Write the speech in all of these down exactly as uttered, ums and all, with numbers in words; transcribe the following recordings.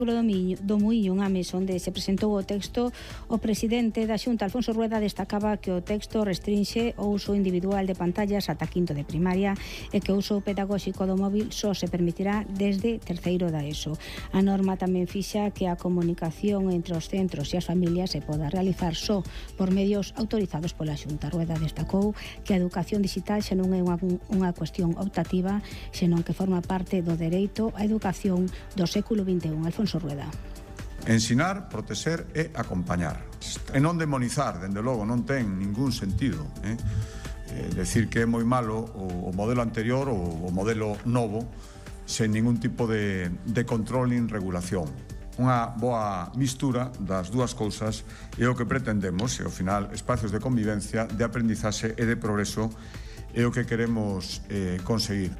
do Miño, do Muiño, unha mesa onde se presentou o texto, o presidente da Xunta, Alfonso Rueda, destacaba que o texto restrinxe o uso individual de pantallas ata quinto de primaria e que o uso pedagóxico do móvil só se permitirá desde terceiro da ESO. A norma tamén fixa que a comunicación entre os centros e as familias se poda realizar só por medios autorizados pola Xunta. Rueda destacou que a educación digital xa non é unha, unha cuestión optativa, senón que forma parte do dereito á educación do século vinte e un. Alfonso Rueda. Ensinar, protexer e acompañar. E non demonizar, dende logo, non ten ningún sentido. Eh? Eh, decir que é moi malo o, o modelo anterior ou o modelo novo sen ningún tipo de, de control nin regulación. Unha boa mistura das dúas cousas é o que pretendemos e, ao final, espacios de convivencia, de aprendizaxe e de progreso é o que queremos eh, conseguir.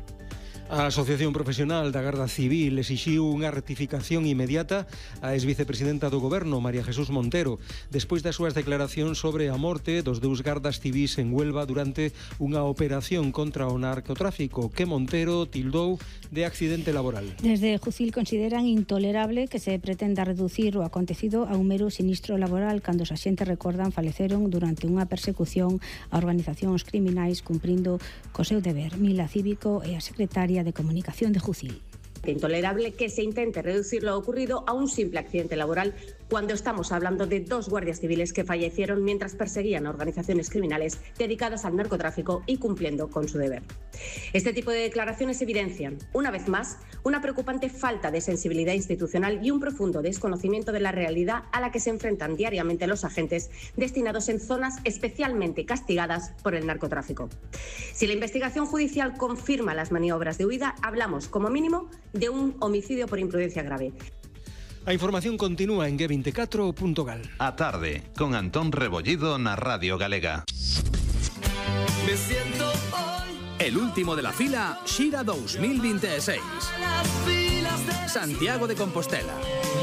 A Asociación Profesional da Garda Civil exixiu unha rectificación inmediata á exvicepresidenta do Goberno, María Jesús Montero, despois das súas declaracións sobre a morte dos dous gardas civís en Huelva durante unha operación contra o narcotráfico que Montero tildou de accidente laboral. Desde Jucil consideran intolerable que se pretenda reducir o acontecido a un mero sinistro laboral cando os axentes, recordan, faleceron durante unha persecución a organizacións criminais cumprindo co seu deber. Mila Cívico e a secretaria de Comunicación de Jucil. Intolerable que se intente reducir lo ocurrido a un simple accidente laboral cuando estamos hablando de dos guardias civiles que fallecieron mientras perseguían a organizaciones criminales dedicadas al narcotráfico y cumpliendo con su deber. Este tipo de declaraciones evidencian, una vez más, una preocupante falta de sensibilidad institucional y un profundo desconocimiento de la realidad a la que se enfrentan diariamente los agentes destinados en zonas especialmente castigadas por el narcotráfico. Si la investigación judicial confirma las maniobras de huida, hablamos, como mínimo, de un homicidio por imprudencia grave. A información continúa en G veinticuatro punto gal. A tarde, con Antón Rebollido na Radio Galega. Me siento hoy el último de la fila Xira dos mil veintiséis. Santiago de Compostela.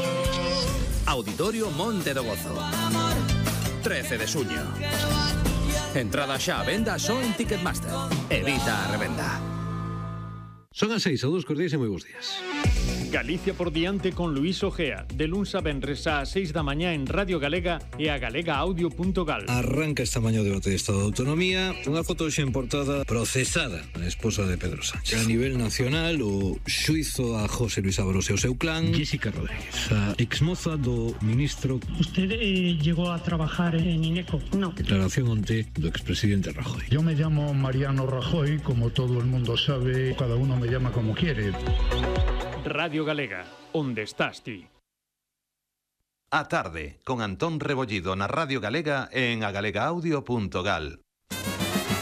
Auditorio Monte do Gozo. trece de xuño. Entrada xa a venda só en Ticketmaster. Evita a revenda. Son as seis, saúdos cordiais e moi bons días. Galicia por diante con Luís Ojea, de luns a venres ás seis da mañá en Radio Galega e a galegaaudio punto gal. Arranca esta mañá o debate de Estado de Autonomía, unha foto hoxe en portada procesada a esposa de Pedro Sánchez. A nivel nacional, o xuizo a José Luis Ábalos e o seu clan. Jessica Rodríguez, a exmoza do ministro. ¿Usted eh, llegó a trabajar en INECO? No. Declaración onte do expresidente Rajoy. Yo me llamo Mariano Rajoy, como todo el mundo sabe, cada uno me llama como quiere. Radio Galega, onde estás ti? A tarde, con Antón Rebollido na Radio Galega en a galegaaudio punto gal.